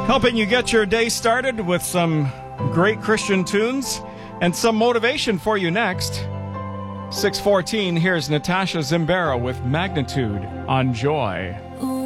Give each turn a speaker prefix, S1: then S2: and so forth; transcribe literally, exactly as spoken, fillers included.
S1: Helping you get your day started with some great Christian tunes and some motivation for you next. six fourteen, here's Natasha Zimbera with Magnitude on Joy.